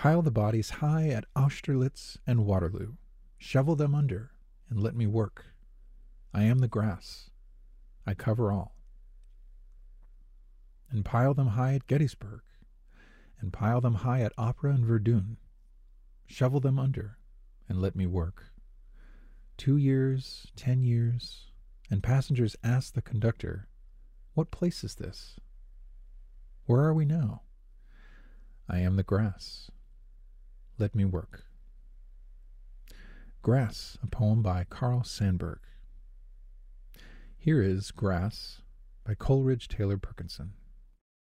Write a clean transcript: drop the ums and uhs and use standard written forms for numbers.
Pile the bodies high at Austerlitz and Waterloo. Shovel them under, and let me work. I am the grass. I cover all. And pile them high at Gettysburg, and pile them high at Opera and Verdun. Shovel them under, and let me work. 2 years, 10 years, and passengers ask the conductor, "What place is this? Where are we now?" I am the grass. Let me work. Grass, a poem by Carl Sandburg. Here is Grass by Coleridge Taylor Perkinson.